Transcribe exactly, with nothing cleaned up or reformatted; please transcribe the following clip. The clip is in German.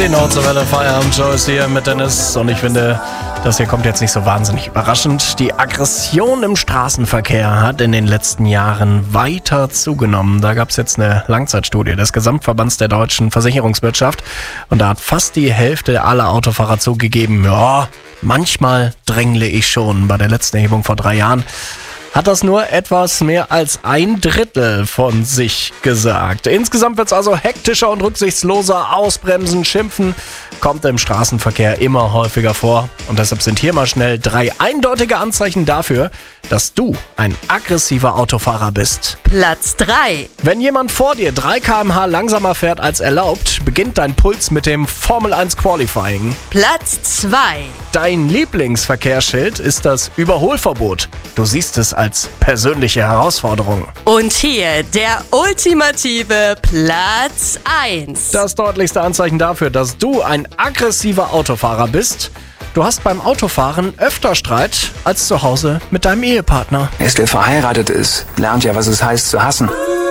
Die Nordwelle Feierabend-Show ist hier mit Dennis und ich finde, das hier kommt jetzt nicht so wahnsinnig überraschend. Die Aggression im Straßenverkehr hat in den letzten Jahren weiter zugenommen. Da gab es jetzt eine Langzeitstudie des Gesamtverbands der deutschen Versicherungswirtschaft und da hat fast die Hälfte aller Autofahrer zugegeben, ja, manchmal drängle ich schon. Bei der letzten Erhebung vor drei Jahren hat das nur etwas mehr als ein Drittel von sich gesagt. Insgesamt wird es also hektischer und rücksichtsloser. Ausbremsen, schimpfen kommt im Straßenverkehr immer häufiger vor. Und deshalb sind hier mal schnell drei eindeutige Anzeichen dafür, dass du ein aggressiver Autofahrer bist. Platz drei. Wenn jemand vor dir drei Kilometer pro Stunde langsamer fährt als erlaubt, beginnt dein Puls mit dem Formel eins Qualifying. Platz zwei. Dein Lieblingsverkehrsschild ist das Überholverbot. Du siehst es als persönliche Herausforderung. Und hier der ultimative Platz eins. Das deutlichste Anzeichen dafür, dass du ein aggressiver Autofahrer bist: Du hast beim Autofahren öfter Streit als zu Hause mit deinem Ehepartner. Erst wer verheiratet ist, lernt ja, was es heißt zu hassen.